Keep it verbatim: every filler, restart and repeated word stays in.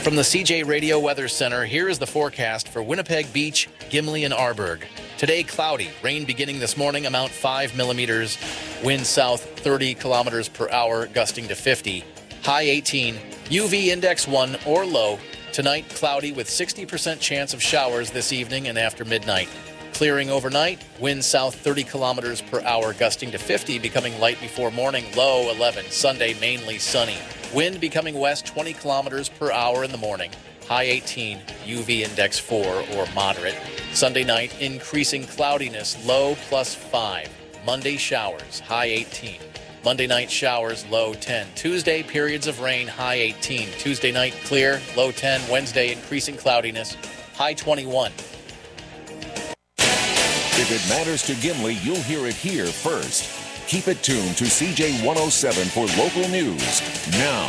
From the C J Radio Weather Center, here is the forecast for Winnipeg Beach, Gimli, and Arborg. Today, cloudy. Rain beginning this morning, amount five millimeters. Wind south thirty kilometers per hour, gusting to fifty. High eighteen. U V index one or low. Tonight, cloudy with sixty percent chance of showers this evening and after midnight. Clearing overnight. Wind south thirty kilometers per hour, gusting to fifty, becoming light before morning. Low eleven. Sunday, mainly sunny. Wind becoming west twenty kilometers per hour in the morning. High eighteen, U V index four or moderate. Sunday night, increasing cloudiness, low plus five. Monday showers, high eighteen. Monday night showers, low ten. Tuesday, periods of rain, high eighteen. Tuesday night, clear, low ten. Wednesday, increasing cloudiness, high twenty-one. If it matters to Gimli, you'll hear it here first. Keep it tuned to C J one oh seven for local news now.